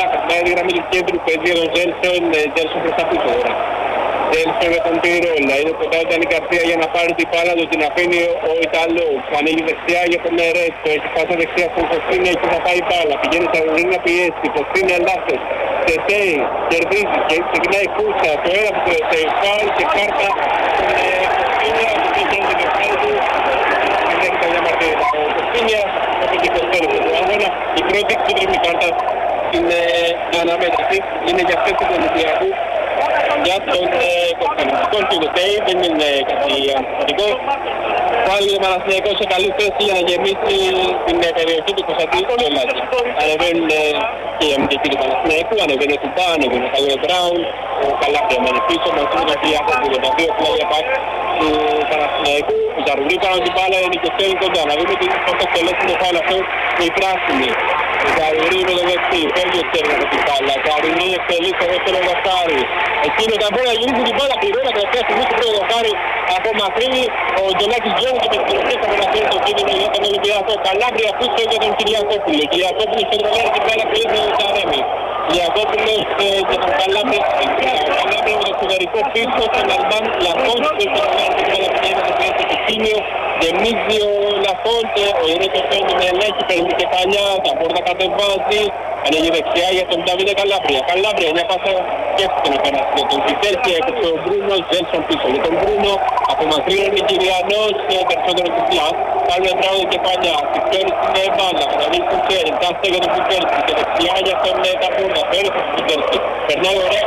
μπάλα, κρατάει τη γραμμή του κέντρου, παίζει για τον Τζέλσον προς τα πίσω τώρα. Τζέλσον με τον Τιρόλα, είναι κοντά ήταν η Καρσία για να πάρει την μπάλα του, την αφήνει ο Ιταλός, ανοίγει δεξιά για τον Ερέστο, έχει πάσα δεξιά στον Κωστίνη, εκεί θα πάει η μπάλα, πηγαίνει στα Ρουρίνη να πιέσει, Κωστίνη ελάχιστος, Τεσέι, κερδίζει και ξεκινάει Κούτσα, το ένα που το φάουλ και κάρτα στον Κωστίνη, από το κέντρο του κεφάλι του, δεν έχει τα διαμαρτύρια. Ο Κωστίνη, από την 25 του αγώνα, η πρώτη κίτρινη κάρτα στην αναμέτρηση είναι για αυτές του Ολυμπιακού. Για τον Κωνσταντινικό και το ΤΕΙ δεν είναι κάτι αντιφατικό. Πάλι ο Παναθηναϊκός σε καλή θέση για να γεμίσει την περιοχή του Κωνσταντινικού και Ελλάδη. Ανεβαίνουν και οι αμυντικοί του Παναθηναϊκού, ανεβαίνουν του Πά, ανεβαίνουν ο Καλέ Μπράουν, ο Καλάπια μένει πίσω, μαζί με τον Διάκο που είναι τα δύο πλάγια πάκ του Παναθηναϊκού. Ο Ζαρουλή πάνω την μπάλα είναι και θέλει κοντά. Να δούμε τι θα το εκτελέσει το φάουλ αυτό με η πράσινη. Ζαρουλή με το δεξί, φεύγει ο Τσέρνος από την μπάλα. Ζαρουλή εκτελεί στο δεύτερο δοκάρι. Εκείνο τα μπορεί να γυρίσει την μπάλα, πληρώνει τα τελευταία στιγμή στο πρώτο δοκάρι. Απομακρύνει ο Τζολάκης Γιώργου και με την τελευταία θα μεταφέρει το κίνδυνο για τον Ολυμπιακό. Καλάμπρια πίσω για τον Κυριακόπουλο. Κυριακόπουλος κεντρολάρει την μπάλα και λέει ο Ταρέμι. Κυριακόπουλος για τον Καλάμπρια. Καλάμπρια με το εξωτερικό πίσω στον Αλμπάν Λαφόντ. Το κεντρολάρει την μπάλα και λέει το Κιστίνιο. Γεμίζει ο Λαφόντ. Ο Ιερέτος φαίνεται με ελέγχη, παίρνει κεφαλιά. Τα πόρτα κατεβάζει. Ανοίγει δεξιά για τον Νταβίδε Καλάμπρια. Καλάμπρια μια πάσα σκέφτεται να περάσει για τον Φιτέλ και έπαιξε ο Μπρούνο. Ζέλσον πίσω για τον Μπρούνο. Απομακρύνει ο Κυριανός περισσότερο κουκλά. Πάλι με τράβει κεφαλιά. Φιτέλ στην μπάλα. Καταδείξει τον Φιτέλ. Τάστα για τον Φιτέλ. Και δεξιά για τον Ταπούργα. Φέρει τον Φιτέλ. Περνάει ωραία.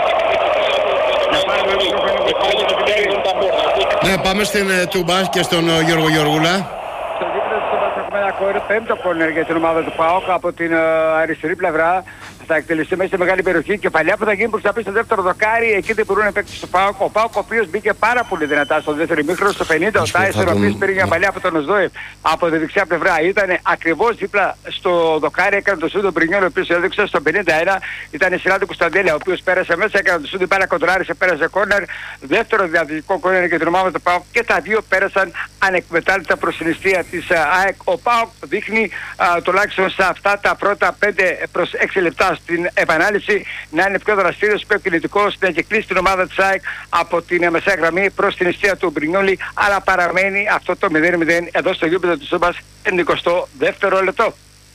Ναι, πάμε στην Τούμπα και στον Γιώργο Γιώργουλα. Στο δίπλα της Τούμπας έχουμε ένα πέμπτο κόρνερ για την ομάδα του ΠΑΟΚ από την αριστερή πλευρά. Θα εκτελεστεί μέσα στη μεγάλη περιοχή. Κεφαλιά που θα γίνει προς τα πίσω στο δεύτερο δοκάρι. Εκεί δεν μπορούν να παίξουν στο ΠΑΟΚ. Ο ΠΑΟΚ ο οποίος μπήκε πάρα πολύ δυνατά στο δεύτερο ημίχρονο. Στο 50 ο Τάισερ, ο οποίος πήρε μια παλιά από τον Οσδόεφ από τη δεξιά πλευρά. Ήταν ακριβώς δίπλα στο δοκάρι. Έκανε το σούτο Μπρινιόλ, ο οποίος έδειξε στο 51. Ήταν η σειρά του Κωνσταντέλια, ο οποίος πέρασε μέσα. Έκανε το σούτο, πάρα κοντράρισε, πέρασε κόρνερ. Δεύτερο διαδυτικό κόρνερ για την ομάδα του ΠΑΟΚ. Και τα δύο πέρασαν ανεκμετάλλευτα προς την αιστεία της ΑΕΚ. Ο ΠΑΟΚ δείχνει τουλάχιστον σε αυτά τα πρώτα 5 προς 6 λεπτά στην επανάληψη να είναι πιο δραστήριος, πιο κινητικός, να κυκλίσει την ομάδα της ΑΕΚ από την μεσαία γραμμή προς την αιστεία του Μπρινιόλη, αλλά παραμένει αυτό το 0-0 εδώ στο γήπεδο της Τούμπας 92ο λεπτό.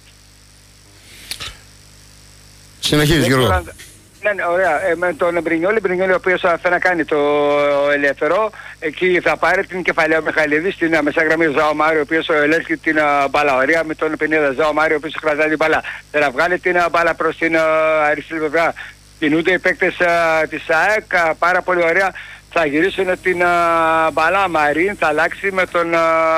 Συνεχίζεις Γιώργο. Ναι, ωραία. Με τον Μπρινιόλη, ο οποίος θα να κάνει το ελεύθερο. Εκεί θα πάρει την κεφαλαία ο Μιχαηλίδης στην μεσαία γραμμή ο Ζάο Μάριο, ο οποίος ελέγχει την μπάλα. Ωραία με τον Πινέδα. Ζάο Μάριο, ο οποίος κρατάει την μπάλα. Θα βγάλει την μπάλα προς την αριστερή πλευρά. Κινούνται οι παίκτες της ΑΕΚ. Πάρα πολύ ωραία. Θα γυρίσουν την μπάλα. Μαρίν θα αλλάξει με τον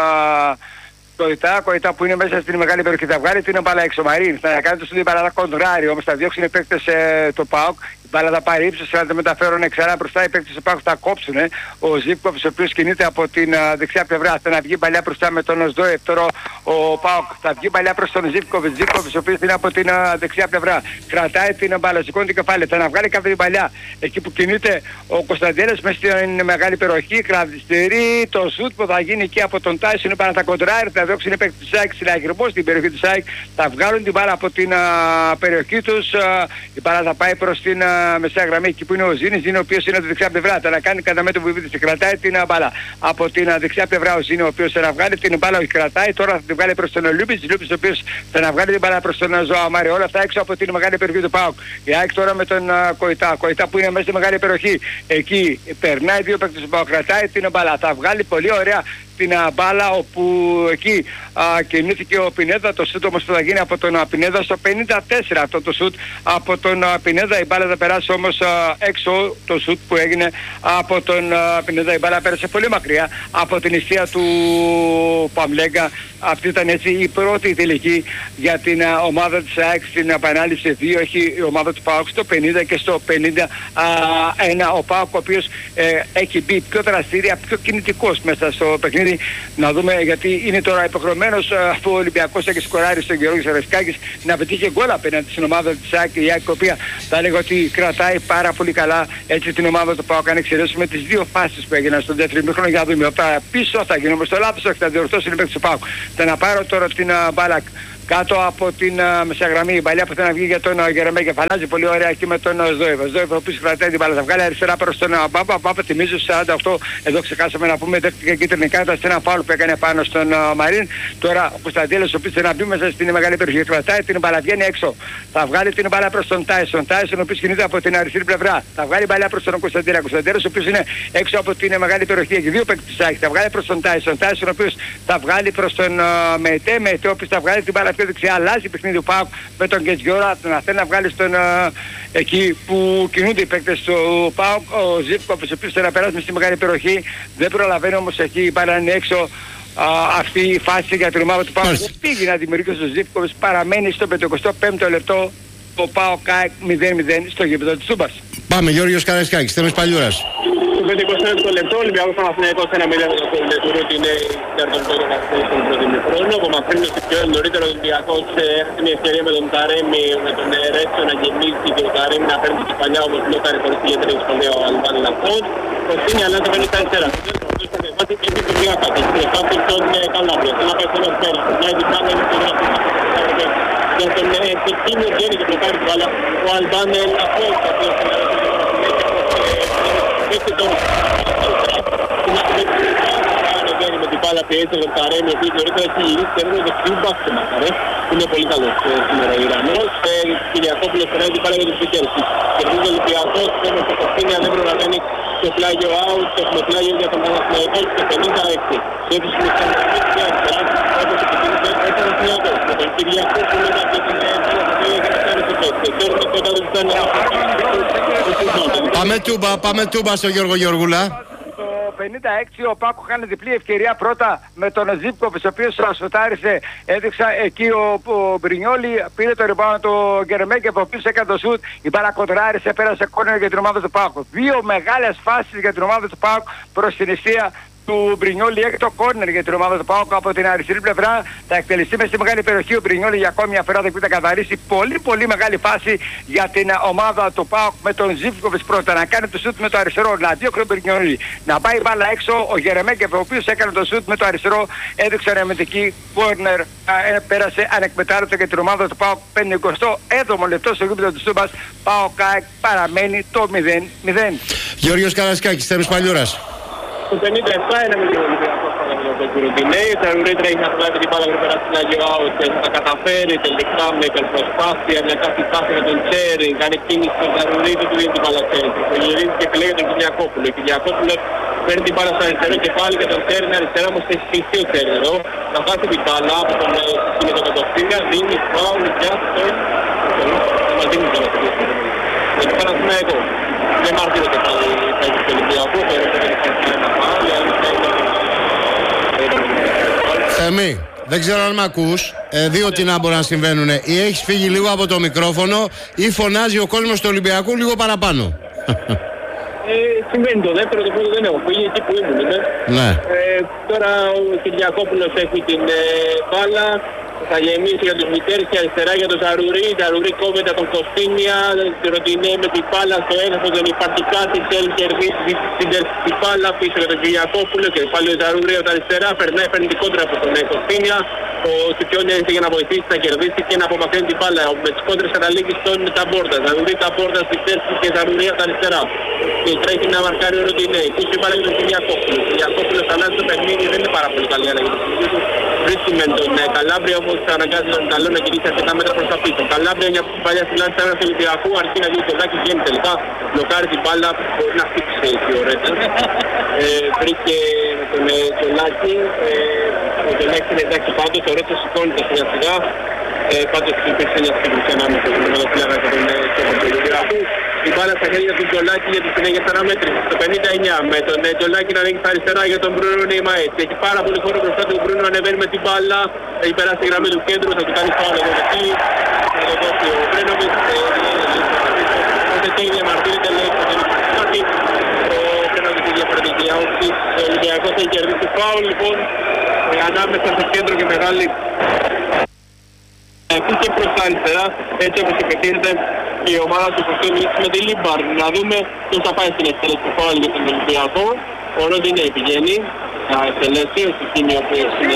Κοϊτά που είναι μέσα στην μεγάλη περιοχή. Θα βγάλει την μπάλα έξω. Μαρίν θα κάνει το στην μπάλα κοντράρι. Όμως θα διώξει οι παίκτες το ΠΑΟΚ. Η μπάλα θα πάρει ύψος, θα μεταφέρουν ξανά μπροστά. Οι παίκτες του ΠΑΟΚ θα κόψουν. Ο Ζίβκοβιτς, ο οποίος κινείται από την δεξιά πλευρά, θα βγει παλιά μπροστά με τον Οσδόεφ. Τώρα ο ΠΑΟΚ θα βγει παλιά προς τον Ζίβκοβιτς. Ζίβκοβιτς, ο οποίος είναι από την δεξιά πλευρά. Κρατάει την μπάλα, σηκώνει την κεφάλαια. Θα βγάλει κάποια την παλιά. Εκεί που κινείται ο Κωνσταντέλιας μέσα στην μεγάλη περιοχή. Κρατηστερεί το σουτ που θα γίνει εκεί από τον Τάισον. Είναι πάνω τα κοντράρι. Θα διώξει οι παίκτες της ΑΕΚ συναγερμός στην περιοχή της ΑΕΚ. Θα βγάλουν την μπάλα από την περιοχή τους. Η μπάλα θα πάει προς την μεσαία γραμμή εκεί που είναι ο Ζήνης, ο οποίος είναι από τη δεξιά πλευρά. Θα κάνει κατά μέτωπο βήπηδηση, κρατάει την μπάλα από την δεξιά πλευρά ο Ζήνης, ο οποίος θα βγάλει την μπάλα, όχι κρατάει, τώρα θα την βγάλει προς τον Λούπιτς, ο οποίος θα βγάλει την μπάλα προς τον Ζωαμάρη. Όλα αυτά έξω από την μεγάλη περιοχή του ΠΑΟΚ. Η ΑΕΚ τώρα με τον Κοϊτά που είναι μέσα στη μεγάλη περιοχή. Εκεί περνάει δύο παίκτες του ΠΑΟΚ, κρατάει την μπάλα, θα βγάλει πολύ ωραία την μπάλα όπου εκεί κινήθηκε ο Πινέδα. Το σούτ όμως θα γίνει από τον Πινέδα στο 54 αυτό το σούτ από τον Πινέδα. Η μπάλα θα περάσει όμως έξω, το σούτ που έγινε από τον Πινέδα. Η μπάλα πέρασε πολύ μακριά από την αιστεία του Παμλέγκα. Αυτή ήταν έτσι η πρώτη τελική για την ομάδα της ΑΕΚ στην επανάληψη 2. Έχει η ομάδα του ΠΑΟΚ στο 50 και στο 51 ο ΠΑΟΚ, ο οποίος έχει μπει πιο δραστήρια, πιο κινητικός μέσα στο παιχνίδι. Να δούμε, γιατί είναι τώρα υποχρεωμένος αφού ο Ολυμπιακός έχει σκοράρει στον Γεώργιο Σαρεσκάκης να πετύχει γκολ απέναντι στην ομάδα της ΑΕΚ, η οποία θα έλεγα ότι κρατάει πάρα πολύ καλά έτσι την ομάδα του ΠΑΟΚ. Αν εξαιρέσουμε τις δύο φάσεις που έγιναν στον δεύτερο ημίχρονο, για να δούμε από πίσω θα γίνουμε στο λάθος, όχι θα διορθώσει η παίκτης του ΠΑΟΚ. Θα να πάρω τώρα την μπάλα κάτω από την μεσαγραμμή, η παλιά που θέλει να βγει για τον Γερεμέ και φαλάζει πολύ ωραία εκεί με τον Σδόιβα. Σδόιβα ο οποίος κρατάει την μπάλα, θα βγάλει αριστερά προς τον Μπάμπα. Μπάμπα θυμίζω στις 48, εδώ ξεχάσαμε να πούμε, δέχτηκε κίτρινη κάρτα σε ένα φάουλ που έκανε πάνω στον Μαρίν. Τώρα ο Κωνσταντέλος ο οποίος θέλει να μπει μέσα στην μεγάλη περιοχή, κρατάει την μπάλα, βγαίνει έξω. Θα βγάλει την μπάλα προς τον Τάισον. Τάισον ο οποίος κινείται από την αριστερή πλευρά. Θα βγάλει μπάλα προς τον Κωνσταντέλο. Κωνσταντέλος ο οποίος είναι έξω από την μεγάλη περιοχή, έχει δύο παίκτες άχη. Θα βγάλει προς τον Τάισον. Τάισον ο οποίος θα βγάλει προς τον Μετέ. Μετέ ο οποίος θα βγάλει την μπάλα πιο δεξιά. Αλλάζει παιχνίδι του ΠΑΟΚ με τον Κετζιόρα, να θέλει να βγάλει στον εκεί που κινούνται οι παίκτες του ΠΑΟΚ. Ο Ζίβκοβιτς ο οποίος θέλει να περάσει στη μεγάλη περιοχή, δεν προλαβαίνει όμως εκεί, η μπάλα είναι έξω. Αυτή η φάση για την ομάδα του ΠΑΟΚ δεν πήγε να δημιουργήσει ο Ζίβκοβιτς, παραμένει στο 55ο λεπτό το ΠΑΟΚ 0-0 στο γήπεδο της Τούμπας. Πάμε, Γιώργος Καραϊσκάκης, Θέμης Παλιούρας. Στο 25ο λεπτό, Ολυμπιακός Παναθηναϊκός 1-0 με το γκολ του Ρουτινέη ήταν τον πρώτο καθένα στον πρώτο ημίχρονο. Απομακρύνει ότι πιο νωρίτερα ο Ολυμπιακός έχασε μια ευκαιρία με τον Ταρέμι, με τον Ρέτσο να γεμίσει και ο Ταρέμι να παίρνει την παλιά όπως μπλόκαρε χωρίς ιδιαίτερη δυσκολία ο Αλβάν Λαφόντ. Ο Σίνι αλλάζει το 54. Έχει το πλάκα της. Κάπου στον Καλάβριο. Θέλει να πάει σε ένας πέρας. Μια διπλάνα είναι στο γράφημα. Για τον Πεκίνο βγαίνει και μπλοκάρει την μπάλα. Ο Αλβάν Λαφόντ. Έχει τον ανεβαίνει με την μπάλα πιέζει τον Ταρέμι, ο οποίος νωρίτερα έχει γυρίσει και είναι δεξιού μπάσκεμα. Είναι πολύ καλός σήμερα ο Ιρανός. Κυριακόπουλος περνάει την μπάλα για τον Πικέρση. Κερδίζει ο Ολυμπιακός, όμως το Κωστίνια δεν προλαβαίνει το πλάγιο out και έχουμε πλάγιο για τον Παναθηναϊκό και 56. Και έτσι συμμετέχει και αριστερά, όπως επιτυχήθηκε ο Παναθηναϊκός. Με τον Κυριακόπουλο να πει την μπάλα και να κάνει το πέτσι. Τώρα το κοντά του ήταν Πάμε Τούμπα στο Γιώργο Γιώργουλα. 56 ο Πάκου είχαν διπλή ευκαιρία πρώτα με τον Ζίβκοβιτς ο οποίος σουτάρισε, έδειξα εκεί ο Μπρινιόλι, πήρε το ριμπάουντ του Γκερεμέκεφ ο οποίος έκανε το σουτ, η μπάλα κοντράρισε, πέρασε κόρνερ για την ομάδα του Πάκου. Δύο μεγάλες φάσεις για την ομάδα του Πάκου προς την αιστεία του Μπρινιόλι, έκτο κόρνερ για την ομάδα του ΠΑΟΚ από την αριστερή πλευρά. Θα εκτελεστεί μέσα στη μεγάλη περιοχή. Ο Μπρινιόλι για ακόμη μια φορά δεν θα καθαρίσει. Πολύ μεγάλη φάση για την ομάδα του ΠΑΟΚ με τον Ζίβκοβιτς πρώτα να κάνει το σουτ με το αριστερό. Να διώξει τον Μπρινιόλι. Να πάει μπάλα έξω. Ο Γερεμέκεφ ο οποίος έκανε το σουτ με το αριστερό έδειξε ανεμετική κόρνερ. Πέρασε ανεκμετάλλευτο για την ομάδα του ΠΑΟΚ. 57ο λεπτό στο γήπεδο της Τούμπας. ΠΑΟΚ παραμένει το 0-0. Γιώργος Καραϊσκάκης, Θέμης Παλιούρας. Το 57 είναι με τον Ολυμπιακό στον Κουρουντινέη. Θα νωρίτερα έχει να βγάλει την μπάλα γρήγορα στην Άγιο Άουτ και θα καταφέρει τελικά με υπερπροσπάθεια, μια κάθε πάση με τον Τσέρι, κάνει κίνηση στον Ζαρουρίδη, του δίνει την μπάλα Τσέρι. Το γυρίζει και επιλέγει τον Κυριακόπουλο. Ο Κυριακόπουλος παίρνει την μπάλα στο αριστερό κεφάλι και τον Τσέρι είναι αριστερά, όμως έχει συγχυστεί ο Τσέρι εδώ. Θα χάσει την μπάλα από τον Σύνετο Κοντοκτίνια, δίνει φάουλ για τον... Θα μας δίνει την μπάλα στο για τον Παναθηναϊκό. Δεν μάρτυρεται πάλι το Ολυμπιακό, Θέμη, δεν ξέρω αν μ' ακούς, δύο τι να μπορεί να συμβαίνουν. Ή έχεις φύγει λίγο από το μικρόφωνο ή φωνάζει ο κόσμος του Ολυμπιακού λίγο παραπάνω. Συμβαίνει το δεύτερο, το πρώτο δεν έχω φύγει εκεί που ήμουν. Ναι. Τώρα ο Κυριακόπουλος έχει την μπάλα. Θα γεμίσει για τους Μητέρης και αριστερά για τον Ζαρουρί. Ζαρουρί κόβεται από τον Κωστίνια. Ροτινέ με την μπάλα στο έδαφος, δεν υπάρχει κάτι. Θέλει κερδίσει την μπάλα πίσω για τον Κυριακόπουλο. Και πάλι ο Ζαρουρί από τα αριστερά περνάει, παίρνει την κόντρα από τον Κωστίνια. Ο Σιπιόνια ήρθε για να βοηθήσει, να κερδίσει και να απομακρύνει την μπάλα. Με τις κόντρες καταλήγει στον Ταμπόρτα. Ζαρουρί Ταμπόρτα στη θέση και Ζαρουρί από τα αριστερά. Και τρέχει να μαρκάρει ο Ροτινέ. Πίσω η μπάλα για τον Κυριακόπουλο. Ο Κυριακόπουλος αλλάζει το παιχνίδι, δεν είναι πάρα πολύ καλή αλλαγή. Βρίσκει με τον Καλάβρια όμως αναγκάζει τον Ιταλό να γυρίσει αρκετά μέτρα προς τα πίσω. Καλάβρια μια παλιά φυλάνση σαν ένα Ολυμπιακού, αρκεί να γίνει το δάκι, βγαίνει τελικά, μπλοκάρει την μπάλα, μπορεί να χτύψει εκεί ο Ρέτσας. Βρήκε με τον Τζολάκη, ο Τζολάκης είναι εντάξει πάντως, ο Ρέτσας σηκώνεται σιγά σιγά. Πάντως υπήρξε μια σύγκριση ανάμεσα στον Μελοφυλάρα και τον Ολυμπιακού. Η μπάλα στα χέρια του Τζολάκη για τη συνέχεια στα αναμέτρηση. Στο 59 με τον Τζολάκη να ρίξει στα αριστερά για τον Μπρούνο Νεϊμαέτ. Έχει πάρα πολύ χώρο μπροστά του, ο Μπρούνο ανεβαίνει με την μπάλα. Έχει περάσει τη γραμμή του κέντρου, θα του κάνει φάουλ εδώ εκεί. Θα το δώσει ο Μπρένοβιτς. Οπότε και η διαμαρτύρεται, λέει ότι δεν έχει κάτι. Ο Μπρένοβιτς είναι διαφορετική άποψη. Ο Ολυμπιακός έχει κερδίσει φάουλ, λοιπόν, ανάμεσα στο κέντρο και μεγάλη. Και προς τα αριστερά, έτσι όπως επιτείνεται η ομάδα του Κωστίνου με τη Λίμπαρ. Να δούμε ποιος θα πάει στην εκτέλεση του φάουλ για τον Ολυμπιακό. Ο Ροντινέι πηγαίνει να εκτελέσει, ο Σικίνη ο οποίος είναι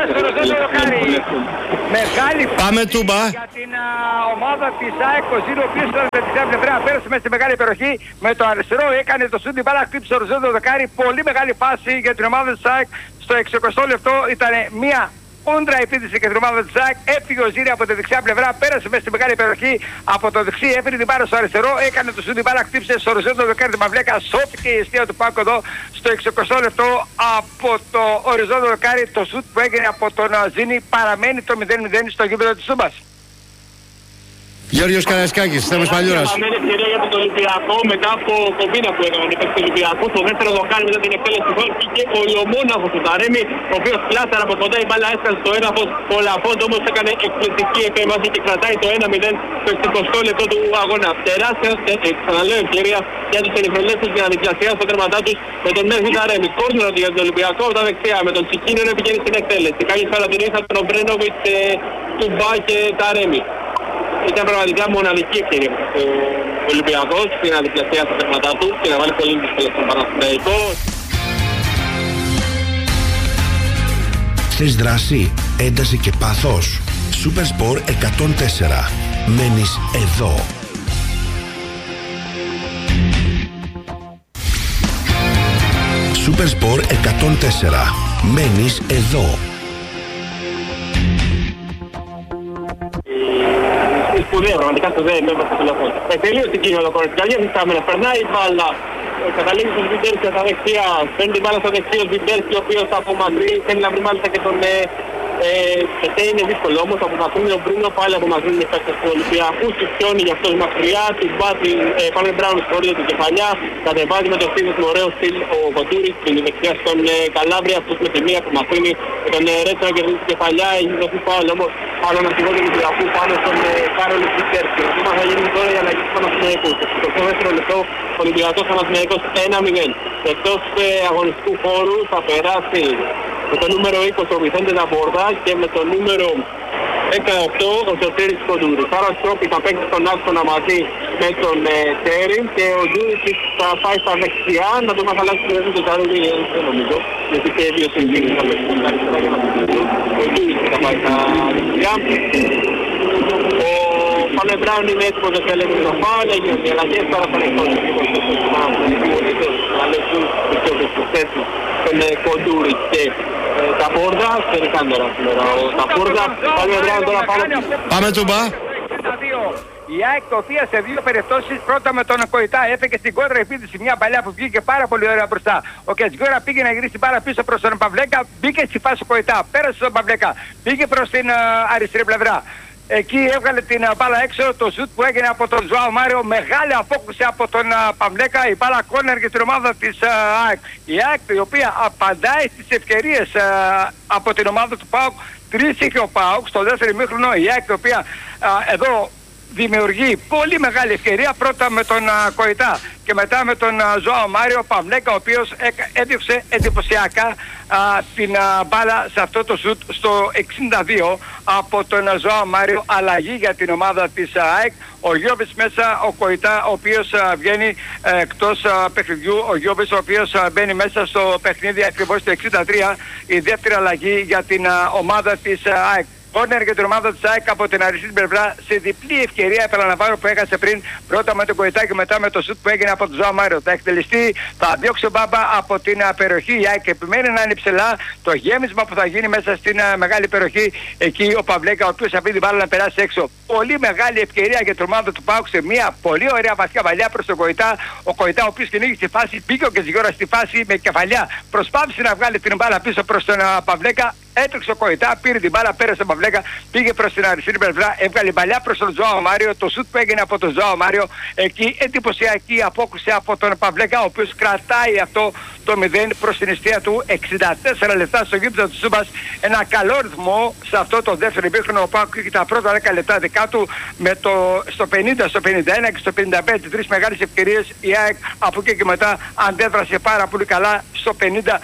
μεγάλη πάμε Τούμπα για την ομάδα της ΑΕΚ Κοζίνου, ο οποίος ήταν με τη δεξιά πλευρά, πέρασε μέσα στη μεγάλη περιοχή με το αριστερό, έκανε το σούτ, την μπάλα χτύπησε στο οριζόντιο δοκάρι. Πολύ μεγάλη φάση για την ομάδα της ΑΕΚ στο 60 λεπτό. Ήταν μια κόντρα επίθεση και την ομάδα της ΑΕΚ. Έφυγε ο Ζήρη από τη δεξιά πλευρά, πέρασε μέσα στη μεγάλη περιοχή από το δεξί, έφερε την μπάλα στο αριστερό, έκανε το σούτ, την μπάλα χτύπησε στο οριζόντιο δοκάρι του Παυλέκα. Σώθηκε η αιστεία του Πάκου εδώ στο 60 λεπτό από το οριζόντιο δοκάρι. Το σούτ που έγινε από τον Ζήνη παραμένει το 0-0 στο γήπεδο της Τούμπας. Γιώργος Καραϊσκάκης, Θέμος Παλιούρας. Παραμένει ευκαιρία για τον Ολυμπιακό μετά από κομπίνα που έκανε ο του Ολυμπιακού. Στο δεύτερο δοκάρι μετά την εκτέλεση του γκολ και ο Λιωμόναχος του Ταρέμι, ο οποίος πλάσαρα από κοντά, η μπάλα έσκασε στο έδαφος. Ο Λαφόντ όμως έκανε εκπληκτική επέμβαση και κρατάει το 1-0 στο 60 λεπτό του αγώνα. Τεράστια, ξαναλέω, ευκαιρία για τους Ερυθρολέστες για να διπλασιάσουν το τέρματά τους με τον Μέχρι Ταρέμι. Κόρνερ για τον Ολυμπιακό από τα δεξιά με τον Τσικίνιο να πηγαίνει στην εκτέλεση. Κάποιες παρατηρήσεις από τον Ομπρένοβιτς, Τουμπά και Ταρέμι. Ήταν πραγματικά μοναδική ευκαιρία ο Ολυμπιακός για να διπλασιάσει τα τέρματά του και να βάλει πολύ δύσκολα στον Παναθηναϊκό. Θες δράση, ένταση και πάθος? Super Sport 104. Μένεις εδώ. Super Sport 104. Μένεις εδώ. Σπουδαία, πραγματικά σπουδαία επέμβαση του Λαφόντ. Τελείωσε την κύρια ολοκλήρωση. Καλή αυτή κάμερα. Περνάει η μπάλα. Καταλήγει στον Βιμπέρσκι στα δεξιά. Παίρνει την μπάλα στο δεξί ο Βιμπέρσκι, ο οποίος από μακρύ θέλει να βρει μάλιστα και τον είναι δύσκολο όμως. Απομακρύνει ο Μπρίνο, πάλι απομακρύνει οι παίκτες του Ολυμπιακού. Σιψιώνει για αυτός μακριά. Την μπάτει, πάνε Μπράουν σχολείο του κεφαλιά. Κατεβάζει με το στυλ του ωραίο στυλ ο Κοντούρης. Την δεξιά στον Καλάβρια, αυτός με τη μία που μακρύνει τον Ρέτσο να κερδίσει την κεφαλιά. Έχει δοθεί φάουλ όμως. Άλλο ένα αρχηγό του Ολυμπιακού πάνω στον Κάρολο Βιμπέρσκι. Το θέμα θα γίνει τώρα η αλλαγή του Παναθηναϊκού. Στο δεύτερο λεπτό ο Ολυμπιακός Παναθηναϊκός 1-0. Εκτός αγωνιστικού χώρου θα περάσει με το νούμερο 20 ο Βιθέντε Ταμπορδά και με το νούμερο 18 ο Σωτήρης Κοντούρης. Άρα ο Στρόπης θα παίξει τον άξονα μαζί με τον Τέριν και ο Τζούρις θα πάει στα δεξιά. Να τον αφαλάξει το δεύτερο Ταρούλη, δεν νομίζω, γιατί και δύο συγκίνησαν θα παίξει τον αριστερά για να πει. Ο Τζούρις θα πάει στα δεξιά. Ο Πάνε Μπράουν είναι έτοιμος να θέλει το φάουλ, έγιναν οι αλλαγές, τώρα θα είναι εκτός τον Κοντούρη και τα Πόρδα, δεν κάνει τώρα σήμερα τα Πόρδα, πάλι Μπράουν τώρα πάνω. Πάμε Τούμπα. Η ΑΕΚ, η οποία σε δύο περιπτώσεις, πρώτα με τον Κοϊτά έφεγε στην κόντρα επίθεση μια παλιά που βγήκε πάρα πολύ ωραία μπροστά. Ο Κετζιόρα πήγε να γυρίσει πάρα πίσω προς τον Παυλέκα, μπήκε στη φάση Κοϊτά, πέρασε στον Παυλέκα, πήγε προς την αριστερή πλευρά. Εκεί έβγαλε την μπάλα έξω, το σουτ που έγινε από τον Ζωάο Μάριο, μεγάλη απόκριση από τον Παυλέκα, η μπάλα κόρνερ για την ομάδα της ΑΕΚ. Η ΑΕΚ, η οποία απαντάει στις ευκαιρίες από την ομάδα του ΠΑΟΚ, τρεις είχε ο ΠΑΟΚ στο δεύτερο ημίχρονο. Η ΑΕΚ, η οποία εδώ δημιουργεί πολύ μεγάλη ευκαιρία, πρώτα με τον Κοϊτά και μετά με τον Ζωάο Μάριο. Παυλέκα, ο οποίος έδιωξε εντυπωσιακά την μπάλα σε αυτό το σουτ στο 62 από τον Ζωάο Μάριο. Αλλαγή για την ομάδα της ΑΕΚ. Ο Γιώβης μέσα, ο Κοϊτά, ο οποίος βγαίνει εκτός παιχνιδιού. Ο Γιώβης, ο οποίος μπαίνει μέσα στο παιχνίδι ακριβώς στο 63. Η δεύτερη αλλαγή για την ομάδα της ΑΕΚ. Κόρνερ για την ομάδα της ΑΕΚ από την αριστερή πλευρά σε διπλή ευκαιρία, επαναλαμβάνω, που έχασε πριν, πρώτα με τον Κοϊτά και μετά με το σουτ που έγινε από τον Ζωάο Μάριο. Θα εκτελεστεί, θα διώξει ο Μπάμπα από την περιοχή. Η ΑΕΚ επιμένει να είναι ψηλά. Το γέμισμα που θα γίνει μέσα στην μεγάλη περιοχή, εκεί ο Παυλέκα, ο οποίος αφήνει την μπάλα να περάσει έξω. Πολύ μεγάλη ευκαιρία για την ομάδα του ΠΑΟΚ σε μια πολύ ωραία βαθιά βαλιά προς τον Κοϊτά. Ο Κοϊτά, ο οποίος κυνήγησε στη φάση, μπήκε ο Κετζιόρα στη φάση με κεφαλιά. Προσπάθησε να βγάλει την μπάλα πίσω προς τον Παυλέκα. Έτρεξε ο Κοϊτά, πήρε την μπάλα, πέρασε τον Παυλέκα, πήγε προς την αριστερή πλευρά, έβγαλε παλιά προς τον Ζωάο Μάριο. Το σουτ που έγινε από τον Ζωάο Μάριο, εκεί εντυπωσιακή απόκριση από τον Παυλέκα, ο οποίος κρατάει αυτό το 0 προς την αιστεία του. 64 λεπτά στο γήπεδο της Τούμπας. Ένα καλό ρυθμό σε αυτό το δεύτερο ημίχρονο. Ο ΠΑΟΚ και τα πρώτα 10 λεπτά δικά του με το στο 50, στο 51 και στο 55 τρεις μεγάλες ευκαιρίες. Η ΑΕΚ από εκεί και μετά αντέδρασε πάρα πολύ καλά στο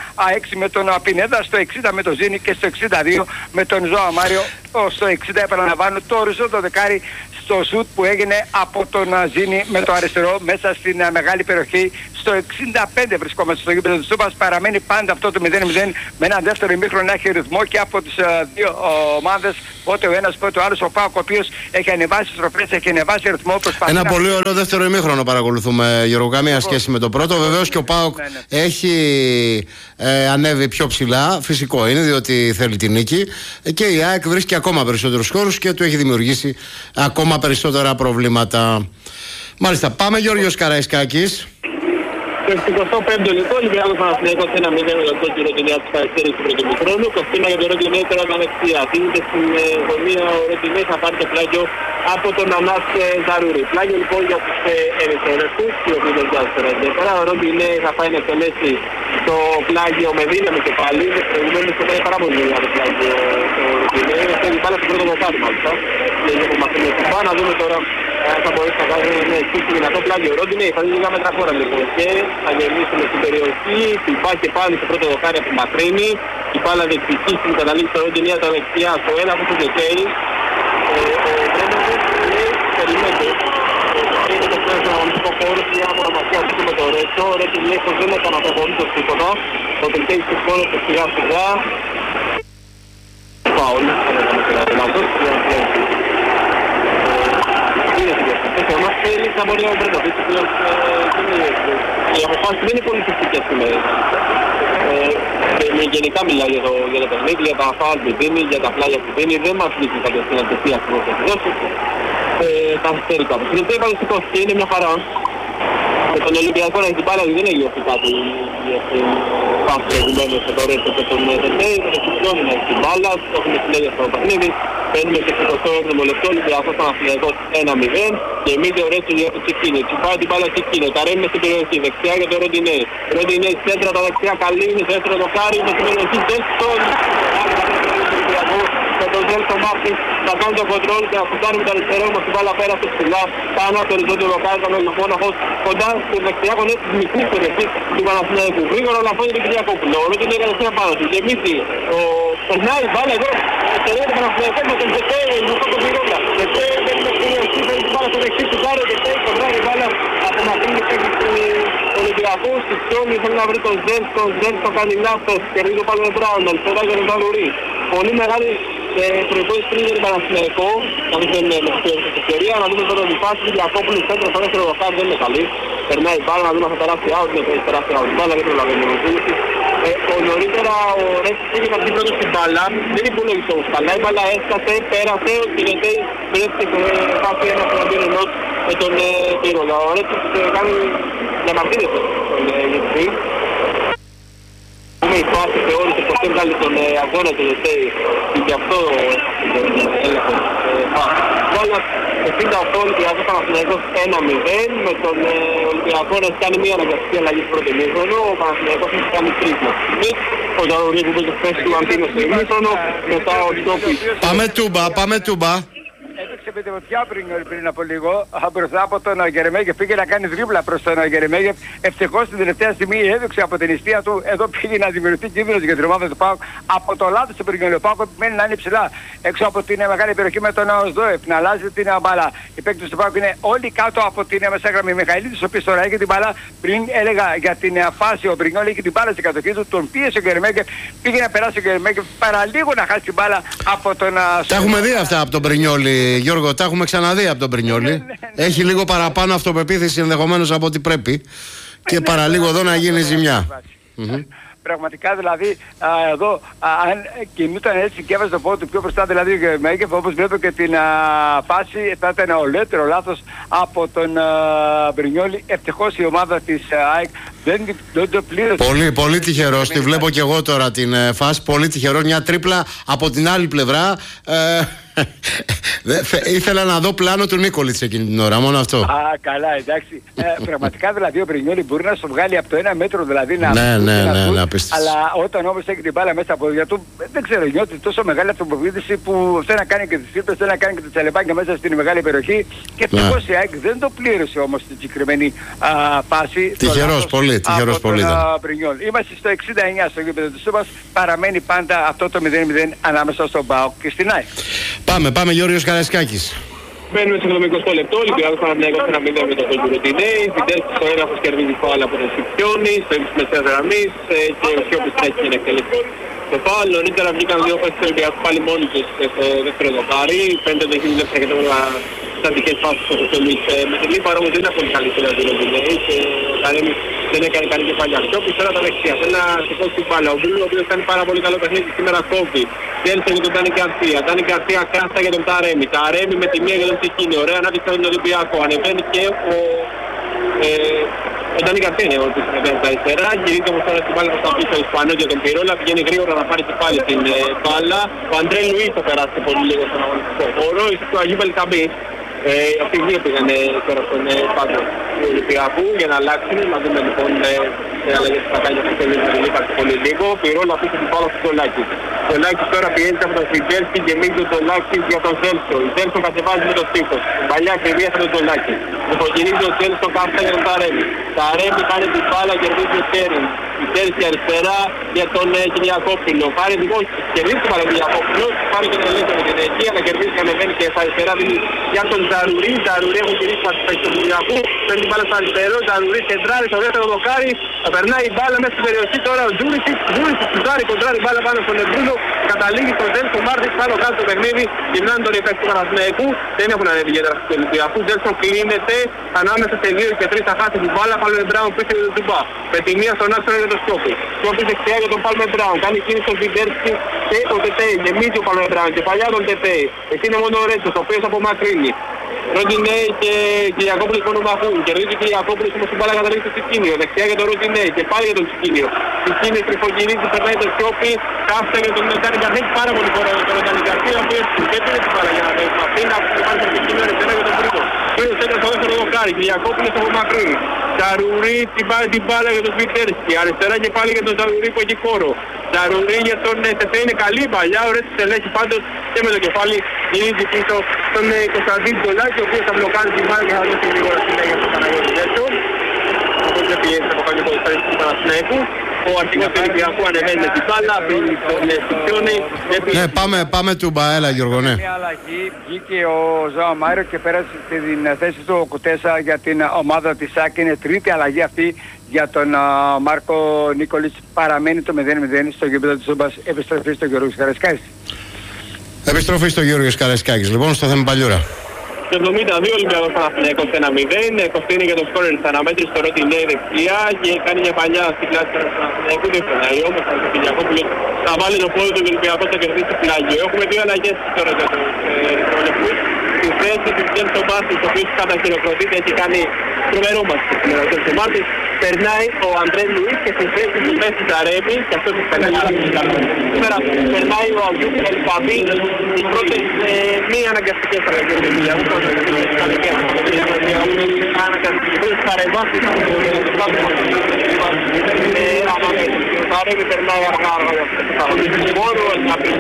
56 με τον Πινέδα, στο 60 με τον Ζήνη και στο 62 με τον Ζωάο Μάριο. Στο 60 επαναλαμβάνω το οριζόντιο δεκάρι στο σουτ που έγινε από τον Ζήνη με το αριστερό μέσα στην μεγάλη περιοχή. Στο 65 βρισκόμαστε στο γήπεδο του Σούπας. Παραμένει πάντα αυτό το 0-0 με ένα δεύτερο ημίχρονο να έχει ρυθμό και από τις δύο ομάδες. Πότε ο ένας, πότε ο άλλος. Ο ΠΑΟΚ ο οποίος έχει ανεβάσει στροφές, έχει ανεβάσει ρυθμό. Ένα πολύ ωραίο δεύτερο ημίχρονο παρακολουθούμε, Γιώργο. Καμία σχέση με το πρώτο. Βεβαίως και ο ΠΑΟΚ έχει ανέβει πιο ψηλά. Φυσικό είναι, διότι θέλει την νίκη. Και η ΑΕΚ βρίσκει ακόμα περισσότερους χώρους και του έχει δημιουργήσει ακόμα περισσότερα προβλήματα. Μάλιστα, πάμε Γιώργος Καραϊσκάκης. Το 65ο λεπτό, ο Ολυμπιακός Παναθηναϊκός 1-0 με τον κύριο Ροντινέα της καθυστέρησης του πρώτου ημιχρόνου. Κοστίνα για τον Ροντινέα τώρα με δεξιά. Δίνεται στην γωνία ο Ροντινέα, θα πάρει το πλάγιο από τον Ανάς Ζαρούρη. Πλάγιο λοιπόν για τους ερυθρόλευκους, οι οποίοι δεν βγάζουν τώρα ιδιαίτερα. Ο Ροντινέα θα πάει να εκτελέσει το πλάγιο με δύναμη και πάλι. Προηγουμένως το πάει πάρα πολύ για το πλάγιο ο Ροντινέα. Θέλει πάλι στο πρώτο δοκάρι μάλιστα. Να δούμε τώρα θα μπορέσει να κάνει ένα εξίσου δυνατό πλάγιο. Ο Ρόντινεϊ θα δει λίγα μέτρα χώρα λοιπόν και θα γεμίσουμε στην περιοχή. Την πάει και πάλι στο πρώτο δοκάρι από την Μακρύνη. Η μπάλα δεξική στην καταλήξη του Ρόντινεϊ τα δεξιά στο ένα που του Δεκέη. Ο Βρέμος περιμένει. Είναι το πρώτο αγωνιστικό χώρο και από τα μαθιά του με το Ρέτσο. Ο Ρόντινεϊ δεν έκανε από απολύτως τίποτα. Ο Δεκέη του χώρου του σιγά σιγά. Φάουλ. Όμως θέλει να μπορεί να βρει το πίσω πλέον οι αποφάσεις δεν είναι πολύ φυσικές σήμερα. Γενικά μιλάω για το παιχνίδι, για τα φάουλ που δίνει, για τα πλάγια που δίνει, δεν μας δείχνει κατευθείαν τι ακριβώς θα δώσει. Τα φέρει κάπως. Η τελευταία επαναστικότητα είναι μια χαρά. Με τον Ολυμπιακό να έχει την μπάλα δεν έχει ώσει κάτι πάση προηγουμένως με το Ρέτσο και τον Δελέη. Με το Κυψιόνι να έχει την μπάλα, το έχουμε συνέχεια στο παιχνίδι. Παίρνουμε και στο 28ο λεπτό, Ολυμπιακός Παναθηναϊκός 1-0 και εμείς ο Ρέτσο για το Τσικίνο. Τσιπάει την μπάλα Τσικίνο, τα ρέμει στην περιοχή, δεξιά για τον Ροντινέη. Ροντινέη σέντρα τα δεξιά, καλή είναι στο δεύτερο δοκάρι, με την περιοχή Ζέλσον. Με τον Ζέλσον Μάρτιν θα κάνει το κοντρόλ και να φουντάρει με το αριστερό μας την μπάλα πέρασε ψηλά. Πάνω από το οριζόντιο δοκάρι, τον Μόναχος κοντά στη δεξιά γωνία της μικρής περιοχής του Παναθηναϊκού. Γρήγορα λαφώνει τον Κυριακόπουλο. Ο Ροντινέη κατευθείαν πάνω του. Γεμίζει περνάει η μπάλα εδώ. Τελειώνει το Παναθηναϊκό με τον Ζετέη, με τον Κοπηρόλα. Ζετέη δεν είναι στην αρχή, φέρει την μπάλα στο δεξί του Ζάρο. Ζετέη κοντράει η μπάλα από μακρύνει και έχει στον Ολυμπιακό. Στη Σιόνι θέλει να βρει τον Ζέλσον. Ζέλσον κάνει λάθος. Κερδίζει το πάλι με Μπράουν. Αλφέδα για τον Ζαλουρί. Πολύ μεγάλη προϋπόθεση πριν για τον Παναθηναϊκό. Να δούμε με την ευκαιρία. Να δούμε τώρα την φάση του Κυριακόπουλου. Σέντρα στο δεύτερο δοκάρι δεν είναι καλή. Περνάει η μπάλα να δούμε αν θα περάσει out. Δεν έχει περάσει out. Μπάλα δεν προλαβαίνει ο Ζήλης. Νωρίτερα ο Ρέτσος είχε να βγει πρώτος στην μπάλα, δεν υπολογιστό όμως καλά, η μπάλα έσκασε, πέρασε, ο Κυριακόπουλος βρέθηκε στο φάση ένα εναντίον ενός με τον Πύρολα. Ο Ρέτσος κάνει διαμαρτύρεται τον Γετρή. Η φάση θεώρησε πως έβγαλε τον αγώνα του Ζετέη και γι' αυτό έλεγχο φάση. 68 Ολυμπιακός Παναθηναϊκός 1-0 με τον Ολυμπιακό να κάνει μια αναγκαστική αλλαγή στο πρώτο ημίχρονο. Ο Παναθηναϊκός έχει κάνει τρίτο. Ο Ζαρουρί που παίζει θέση του Αντίνο στο ημίχρονο, μετά ο Στόπης. Πάμε τούμπα. Έπαιξε με τη φωτιά πριν από λίγο μπροστά από τον Γερεμέγεφ. Πήγε να κάνει δρίπλα προς τον Γερεμέγεφ. Ευτυχώς στην τελευταία στιγμή έδειξε από την ιστία του. Εδώ πήγε να δημιουργηθεί κίνδυνος για την ομάδα του ΠΑΟΚ. Από το λάθος του Πριγιόλη. Ο ΠΑΟΚ επιμένει να είναι ψηλά έξω από την μεγάλη περιοχή με τον Οσδόεφ. Να αλλάζει την μπάλα. Οι παίκτες του ΠΑΟΚ είναι όλοι κάτω από την μεσάγραμμη. Μιχαηλίδης, ο οποίος τώρα έχει την μπάλα. Πριν έλεγα για την φάση, ο Πριγιόλη έχει την μπάλα στην κατοχή του. Τον πίεσε ο Γερεμέγεφ. Πήγε να περάσει ο Γερεμέγεφ. Παραλίγο να χάσει την μπάλα από τον. Τα έχουμε δει αυτά από τον Πρινιόλη. Γιώργο, τα έχουμε ξαναδεί από τον Πρινιόλη. Έχει λίγο παραπάνω αυτοπεποίθηση ενδεχομένως από ό,τι πρέπει. Και παραλίγο εδώ να γίνει ζημιά. Πραγματικά δηλαδή εδώ αν κινούταν έτσι και έβαζε το πόδι του πιο μπροστά δηλαδή ο Γερμέγεφ, όπως βλέπω και την φάση θα ήταν ολέτερο λάθος από τον Μπρινιόλη. Ευτυχώς η ομάδα της ΑΕΚ δεν το πλήρωσε. Πολύ τυχερός, τη βλέπω και εγώ τώρα την φάση, πολύ τυχερός, μια τρίπλα από την άλλη πλευρά. Ήθελα να δω πλάνο του Νίκολιτς εκείνη την ώρα, μόνο αυτό. Καλά, εντάξει. Πραγματικά δηλαδή ο Μπρινιόλη μπορεί να σου βγάλει από το 1 μέτρο δηλαδή να αλλά όταν όμως έχει την μπάλα μέσα από πόδια του, δεν ξέρω, νιώθει τόσο μεγάλη αυτοπεποίθηση που θέλει να κάνει και τις σύμπτες, θέλει να κάνει και τα τσαλεπάκια μέσα στην μεγάλη περιοχή. Και ευτυχώς η ΑΕΚ δεν το πλήρωσε όμως την συγκεκριμένη φάση. Τυχερός πολύ, τυχερός πολύ. Είμαστε στο 69 στο γήπεδο του Σούπας. Παραμένει πάντα αυτό το 0-0 ανάμεσα στον ΠΑΟΚ και στην ΑΕΚ. Πάμε Γιώργος Καραϊσκάκης. Μπαίνουμε σε 70 λεπτό, ο Ολυμπιακός Παναθηναϊκός 1-0 με τον Κοντουροτινέη, Φιντέρσκι στο έδαφος κερδίζει φάουλ από τον Σιπιόνη, στο ύψος μεσαίας γραμμής και ο Σιώπης τρέχει για να εκτελέσει το φάουλ. Νωρίτερα βγήκαν δύο φάσεις του Ολυμπιακού πάλι μόνοι τους στο δεύτερο δοκάρι, φαίνεται ότι έχει δουλέψει αρκετά στατικές φάσεις όπως το Λουίς με την Λίπα, όμως δεν ήταν πολύ καλύτερα του Κοντουροτινέη και ο Καρέμις δεν έκανε καλή κεφαλιά. Σιώπης τώρα τα δεξιά, θέλει να σηκώσει την μπάλα. Ο Μπρούλο, ο οποίος κάνει πάρα πολύ καλό παιχνίδι σήμερα κόβει. Τέλησε για τον Τάνι Γκαρσία. Τάνι Γκαρσία κάστα για τον Ταρέμι. Ταρέμι με τη μία για τον Τσικίνη. Ωραία ανάπτυξη από τον Ολυμπιακό. Ανεβαίνει και ο Τάνι Γκαρσία είναι ο οποίος ανεβαίνει στα αριστερά. Γυρίζει όμως τώρα στην μπάλα προς τα πίσω ο Ισπανός για τον Πυρόλα. Πηγαίνει γρήγορα να πάρει και πάλι την μπάλα. Ο Αντρέ Λουίς θα περάσει πολύ λίγο στον αγωνιστικό χώρο. Ίσως το Αγίου Μπελκαμπή. Αυτοί οι δύο πήγανε τώρα στον πάγκο του Ολυμπιακού για να αλλάξουν. Να δούμε λοιπόν αλλαγές που θα κάνει αυτό το λίγο πολύ λίγο. Πυρόλα αφήσει την μπάλα στο Τολάκη. Ο Τολάκης τώρα πιέζει από τον Φιντέρσκι και μείνει τον Τολάκη για τον Ζέλσο. Η Ζέλσο κατεβάζει με το στίχος. Παλιά ακριβία θα τον Τολάκη. Υποκινίζει ο Ζέλσο κάρτα για τον Ταρέμι. Ταρέμι κάνει την μπάλα, κερδίζει ο Κέριν. Η Τέρσκι αριστερά για τον Κυριακόπουλο. Πάρει λοιπόν, κερδίζει τον Κυριακόπουλο. Πάρει και τον Λέζο με την ενεργεία, αλλά κερδίζει και ανεβαίνει και στα αριστερά για τον Ζαρουρί. Ζαρουρί έχουν γυρίσει πάση παίκτες του Κυριακού. Παίρνει την μπάλα στο αριστερό. Ζαρουρί κεντράρει στο δεύτερο δοκάρι. Θα περνάει η μπάλα μέσα στην περιοχή τώρα ο Τζούρισιτ. Τζούρισιτ κουτάρει, κοντράρει μπάλα πάνω στον Εμπρούλο. Καταλήγει στο Ζέλσον Μάρτις πάνω κάτω το παιχνίδι. Γυρνάνε τον επέκτη του Παναθηναϊκού. Δεν έχουν ανέβει ιδιαίτερα στο Ολυμπιακού. Ζέλσον κλείνεται ανάμεσα σε 2 και 3 θα χάσει την μπάλα. Πάλμε Μπράουν πίσω για τον Τουμπά. Με τη μία στον άξονα για τον Σκόπη. Σκόπη δεξιά για τον Πάλμε Μπράουν. Κάνει κίνηση στον Φιντέρσκι και ο Τετέι. Γεμίζει ο Πάλμε Μπράουν και παλιά τον Τετέι. Εκεί είναι μόνο ο Ρέτσος, ο οποίος απομακρύνει. Ροντινέι και Κυριακόπουλος μονομαχούν. Κερδίζει ο Κυριακόπουλος όμως την μπάλα καταλήγει στο Τσικίνιο. Δεξιά για τον Ροντινέι και πάλι για τον Τσικίνιο. Τσικίνιο τριφογυρίζει, περνάει τον Σιώπη. Κάθεται για τον Τάνι Γκαρσία. Έχει πάρα πολύ χώρο τον Τάνι Γκαρσία, ο οποίος δεν πήρε την μπάλα για να δώσει αυτή. Να πάρει τον Τσικίνιο αριστερά για τον Τρίτο. Πήρε το στο δεύτερο δοκάρι. Κυριακόπουλος από μακρύ. Ζαρουρί την μπάλα για τον Φιντέρσκι. Αριστερά και πάλι για τον Ζαρουρί που έχει χώρο. Ζαρουρί για τον Τετέ είναι καλή παλιά. Ο Ρέτσος ελέγχει πάντως και με το κεφάλι γυρίζει πίσω στον Κωνσταντίνο Τολάκη, ο οποίος θα μπλοκάρει την μπάλα και θα δώσει λίγο συνέχεια στον Παναγιώτη Ζέλσον. Αυτό δεν πιέζει από κάποιο ποδοσφαίρι του Παναθηναϊκού. Ο αρχηγός του Ολυμπιακού ανεβαίνει με την μπάλα, πίνει τον Σιπιόνη. Ναι, πάμε του Μπαέλα, Γιώργο, ναι. Μια αλλαγή, βγήκε ο Ζωά Μάιρο και πέρασε την θέση του Κουτέσα για την ομάδα της ΣΑΚ. Είναι τρίτη αλλαγή αυτή για τον Μάρκο Νίκολιτς. Παραμένει το 0-0 στο γήπεδο της Ζούμπας. Επιστροφή στο Γιώργος Καραϊσκάκης. Επιστροφή στο Γιώργος Καραϊσκάκης. Λοιπόν, στο θέμα Παλιούρα. Το 72 Ολυμπιακός Παναθηναϊκός 1-0. Κωστίνη για τον σκόρερ της αναμέτρησης στο Ρότι Νέη δεξιά και κάνει μια παλιά στην κλάση του Παναθηναϊκού. Δεν φρενάει όμως ο Κυριακόπουλος θα βάλει το πόδι του Ολυμπιακού θα κερδίσει πλάγιο. Έχουμε δύο αλλαγές τώρα για τους Ρολεπούς. Στη θέση του Τζέλσον Μάρτις, ο οποίος καταχειροκροτείται, έχει κάνει τρομερό μας σήμερα. Ο Τζέλσον Μάρτις περνάει ο Αντρέ Λουίς και στη θέση του Μέση Ταρέμι και αυτός έχει πεναλιάσει. Σήμερα περνάει ο Αγίου Μπελκαμπή. Οι πρώτες μη αναγκαστικές αλλαγές του Ολυμπιακού. Αναγκαστικές παρεμβάσεις από τον Ταρέμι περνάει αργά μόνο να πει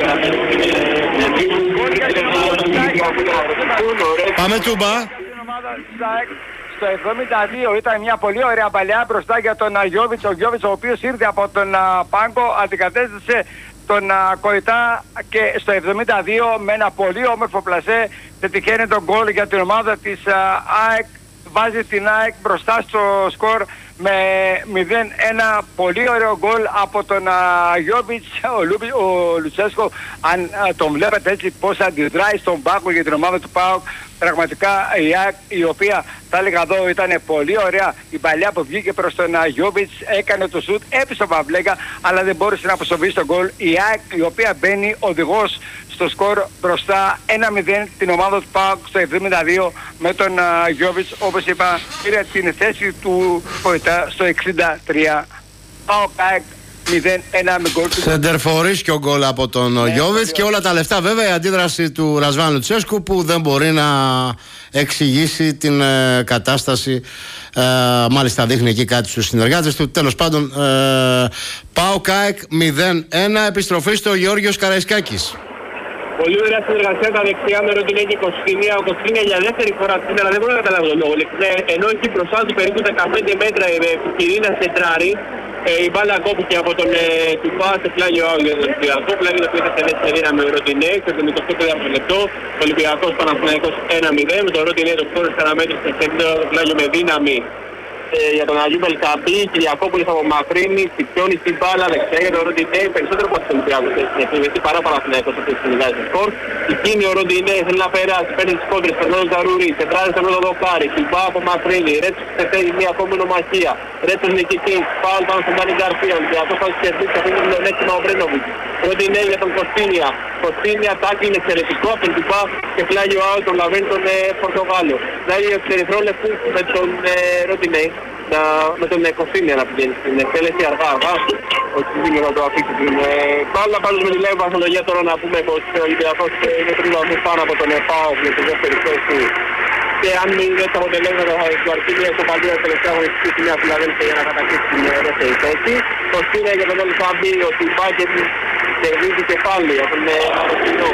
Πάμε Τσούμπα. Στο 72 ήταν μια πολύ ωραία παλιά μπροστά για τον Γιώβιτς. Ο Γιώβιτς, ο οποίος ήρθε από τον πάγκο, αντικατέστησε τον Κοϊτά και στο 72 με ένα πολύ όμορφο πλασέ πετυχαίνει τον γκολ για την ομάδα της ΑΕΚ. Βάζει την ΑΕΚ μπροστά στο σκορ με 0-1. Πολύ ωραίο γκολ από τον Γιώβιτς. Ο Λουτσέσκο, αν τον βλέπετε έτσι πως αντιδράει στον πάγκο για την ομάδα του ΠΑΟΚ, πραγματικά η ΑΕΚ, η οποία θα έλεγα εδώ ήταν πολύ ωραία, η παλιά που βγήκε προς τον Γιώβιτς, έκανε το σουτ, έπεισε ο Παυλέγκα, αλλά δεν μπόρεσε να αποσοβήσει τον γκολ. Η ΑΕΚ, η οποία μπαίνει οδηγός στο σκορ μπροστά 1-0 την ομάδα του ΠΑΟΚ στο 72 με τον Γιώβιτς, όπως είπα, πήρε την θέση του Κοϊτά στο 63. ΠΑΟΚ ΑΕΚ 0-1 με γκολ του. Σεντερφορής και ο γκολ από τον Γιώβιτς και όλα τα λεφτά βέβαια η αντίδραση του Ρασβάν Λουτσέσκου που δεν μπορεί να εξηγήσει την κατάσταση. Μάλιστα δείχνει εκεί κάτι στους συνεργάτες του. Τέλος πάντων ΠΑΟΚ ΑΕΚ 0-1. Επιστροφή στο Γεώργιος Καραϊσκάκης. Πολύ ωραία συνεργασία τα δεξιά με Ροντινέι και Κωστίνια. Ο Κωστίνια για δεύτερη φορά σήμερα δεν μπορώ να καταλάβω τον λόγο. Ενώ έχει μπροστά του περίπου 15 μέτρα που κινεί να σεντράρει, Η μπάλα κόπηκε από τον Τουμπά σε πλάγιο out για τον Ολυμπιακό. Πλάγιο το οποίο θα τελέσει σε δύναμη ο Ροντινέη στο 24ο λεπτό. Ο Ολυμπιακός Παναθηναϊκός 1-0. Με τον Ροντινέη το σκόρ καταμέτρησε σε το πλάγιο με δύναμη για τον Αγίου Μπελκαμπή. Κυριακόπουλος από Μακρύνη, Τσιπιώνει στην μπάλα δεξιά για τον Ροντινέη. Περισσότερο από τον Ολυμπιακό στην επίθεση παρά Παναθηναϊκός ο οποίος συνεργάζει το σκορ. Εκείνη ο Ροντινέη θέλει να περάσει, παίρνει τις κόντρες, περνάει ο Ζαρούρι, τετράρι στον πρώτο δοκάρι, Τουμπά από Μακρύνη, Ρέτσος σε θέλει μια ακόμη νομαχία. Ρέτσος νικητής, πάλι πάνω στον Ντάνι Γκαρσία, ο Ολυμπιακός θα κερδίσει αυτή την πλεονέκτημα ο Βρένοβιτς. Ροντινέη για τον Κωστίνια. Κωστίνια τάκι είναι εξαιρετικό από τον Τουμπά και πλάγιο out τον λαβαίνει τον Πορτογάλο. Δηλαδή εξαιρετρόλεπτος με τον Ροντινέη. Με τον Κωστίνια να πηγαίνει στην εκτέλεση αργά, ο Τσιβίνιο να το αφήσει την μπάλα. Πάντως με τη λέει βαθμολογία τώρα να πούμε πως ο Ολυμπιακός είναι 3 βαθμούς πάνω από τον ΕΠΑΟ για τη δεύτερη θέση. Και αν μην είναι τα αποτελέσματα του Αρκίνια στο παντού τελευταία αγωνιστική στη Νέα Φιλαδέλφια για να κατακτήσει την δεύτερη θέση. Κωστίνια για τον Ολυμπιακό ότι η Μπάγκερ κερδίζει κεφάλι από τον Αρκίνιο.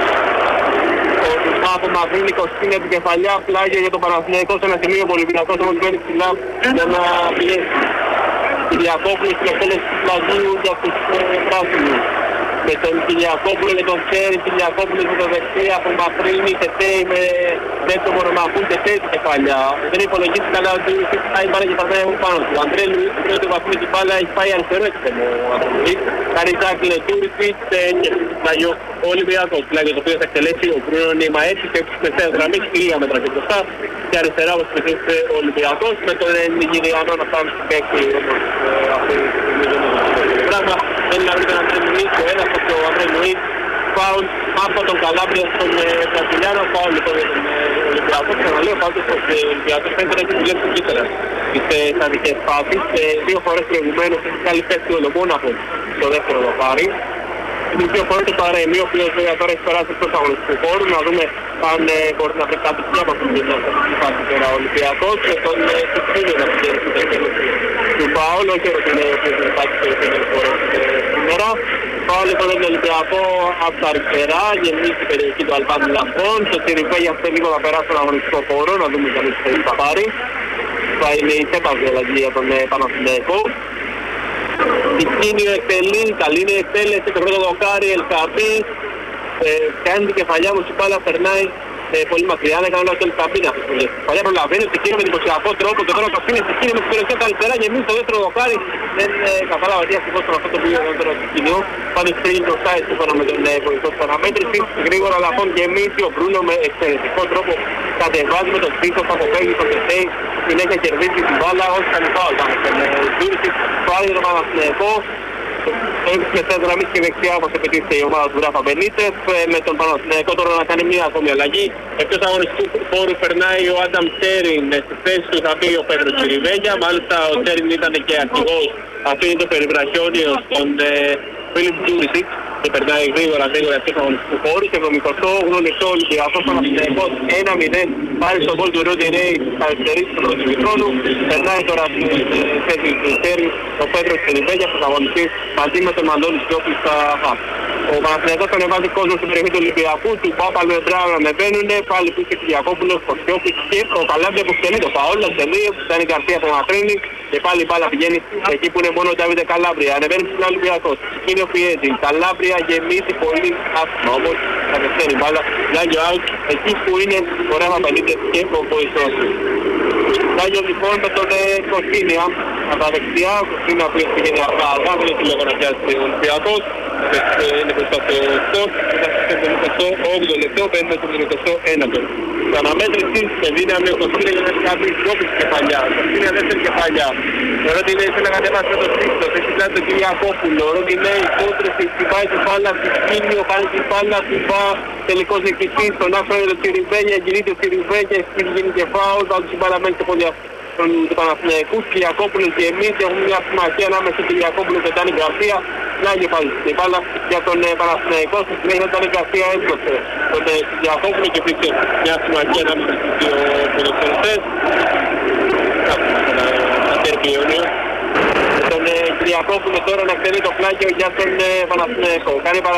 Από Μαυρίνη Κωστίνια την κεφαλιά, πλάγια για τον Παναθηναϊκό σε ένα σημείο. Ο Ολυμπιακός όμως μπαίνει ψηλά για να πιέσει. Κυριακόπουλο στην εκτέλεση του πλαγίου για τους πράσινους. Με τον Κυριακόπουλο και τον Τσέρι, Κυριακόπουλο με τον δεξί από Μαυρίνη, Τετέι με δεύτερο Μορομαχούν, Τετέι την κεφαλιά. Δεν υπολογίζει καλά ότι πάει μπάλα και πατάει πάνω του. Ο Αντρέ Λουίς του πρώτου βαθμού την μπάλα έχει πάει αριστερό έξω ο Αντρέ. Κάνει τάκλι Τούριτσιτς και πλάγιο ο Ολυμπιακός. Πλάγιο το οποίο θα εκτελέσει ο Μπρούνο Νιμαέτσι και έξω μεσαίας γραμμής, λίγα μέτρα και μπροστά. Και αριστερά όπως πετύχει ο Ολυμπιακός με τον Νιγηριανό να φτάνει στην παίξη όμως αυτή τη πράγμα. Θέλει να βρει τον Αντρέ Λουίς, ο ένας από τον Αντρέ Λουίς. Φάουλ από τον Καλάμπρια στον Βραζιλιάνο, φάουλ λοιπόν για τον Ολυμπιακό. Ξαναλέω πάντως πως ο Ολυμπιακός φαίνεται να έχει δουλέψει καλύτερα στις στατικές φάσεις. 2 φορές προηγουμένως έχει καλή παίξη ο Λομόναχο στο δεύτερο δοκάρι. Τις 2 φορές το Παρέμι, ο οποίος τώρα έχει περάσει εκτός αγωνιστικού χώρου. Να δούμε αν μπορεί να βρει κάτι πιο από αυτήν την φάση τώρα ο Ολυμπιακός. Και τον Τσιπίνιο να πηγαίνει στην εκτέλεση του Παόλ, όχι ο οποίος δεν υπάρχει στο επόμενο χώρο σήμερα. Πάλι τον Ολυμπιακό από τα αριστερά, γεμίζει την περιοχή του Αλβάνου Λαφών. Στο Τσιριβέγια αυτό λίγο θα περάσει στον αγωνιστικό χώρο, να δούμε τι θέση θα πάρει. Θα είναι η τέταρτη αλλαγή για τον Παναθηναϊκό. Τικίνιο εκτελεί, καλή είναι η εκτέλεση, το πρώτο δοκάρι, Ελκαμπή. Κάνει την κεφαλιά μου, η μπάλα περνάει πολύ μακριά, δεν κάνω το Ελκαμπή να αφήσει. Παλιά προλαβαίνει, Τικίνιο με εντυπωσιακό τρόπο, το τώρα καφίνει, Τικίνιο με την περιοχή του αριστερά, γεμίζει το δεύτερο δοκάρι. Δεν κατάλαβα τι ακριβώς τον αυτό το οποίο ήταν τώρα Τικίνιο. Πάντως πριν μπροστά σύμφωνα με τον βοηθό της αναμέτρησης. Γρήγορα λαφών γεμίζει ο Μπρούνο με εξαιρετικό τρόπο. Κατεβάζει με τον πίσω, θα αποφεύγει τον Τεσέι. Συνέχεια κερδίζει την μπάλα, όχι κάνει φάουλ πάνω στον Τζούρσιτ. Πάλι τον Παναθηναϊκό. Έχει μεσαία γραμμή και δεξιά όπως επιτύχει η ομάδα του Ράφα Μπενίτες. Με τον Παναθηναϊκό τώρα να κάνει μια ακόμη αλλαγή. Εκτός αγωνιστικού χώρου περνάει ο Άνταμ Τσέριν. Στη θέση του θα μπει ο Πέτρος Τσιριβέγια. Μάλιστα ο Τσέριν ήταν και αρχηγός. Αφήνει το περιβραχιόνιο στον Φίλιπ Τζούρισιτ. Και περνάει γρήγορα εκτός αγωνιστικού χώρου. Και 78 λεπτό Ολυμπιακός Παναθηναϊκός 1-0. Πάρει στον γκολ του Ροντινέη θα εξαιρέσει τον πρώτο χρόνου. Περνάει τώρα στη θέση του Τσέριν ο Πέτρος Τσιριβέγια που θα αγωνιστεί μαζί με τον Μαντώνη Σιώπη στα ΧΑΠ. Ο Παναθηναϊκός θα ανεβάζει κόσμο στην περιοχή του Ολυμπιακού, του Πάπαλου Εμπράου να ανεβαίνουν, πάλι που είχε Κυριακόπουλος, ο Σιώπης και ο Καλάμπρια που στελεί το φαόλ, στελεί, που ήταν η καρδία από Μαφρίνη και πάλι η μπάλα πηγαίνει εκεί που είναι μόνο ο Ντάβιντε Καλάμπρια. Ανεβαίνει ψηλά ο Ολυμπιακός, είναι ο Πιέζη, Καλάμπρια γεμίζει πολύ άσχημα όμως, κατευθύνει η μπάλα, λάγιο out, εκεί που είναι ο Ράβα Μπενίτες και ο βοηθός. Λάγιο λοιπόν με τον Κωστίνια, από τα δεξιά, ο Κωστίνια που πηγαίνει αργά, δεν έχει λόγο να πιάσει ο Ολυμπιακός. Είναι μπροστά στο 8ο λεπτό, παίρνουμε το 21ο. Στην αναμέτρηση σε δύναμη ο Κωστίνια για να κάνει δόπης κεφαλιά. Ο Κωστίνια δεύτερη κεφαλιά. Ο Ροντινέη θέλει να κατέβασε με το τρίτο, έχει πλάτη τον Κυριακόπουλο. Ο Ροντινέη κόντρες, χτυπάει την μπάλα, Τικίνιο, κάνει την μπάλα, χτυπά, τελικός νικητής, τον άφηνε το Τσιριβέγια, κινείται ο Τσιριβέγια, γίνει και φάουλ, πάντως η μπάλα μένει και πολύ του Παναθηναϊκού. Κυριακόπουλος και εμείς έχουμε μια συμμαχία ανάμεσα στον Κυριακόπουλο και τον Ντάνι Γκαρσία. Πλάγιο πάλι στην μπάλα για τον Παναθηναϊκό. Στη συνέχεια τον Γκαρσία έδωσε τον Κυριακόπουλο και υπήρξε μια συμμαχία ανάμεσα στους δύο ποδοσφαιριστές. Τον Κυριακόπουλο τώρα να εκτελεί το πλάγιο για τον Παναθηναϊκό.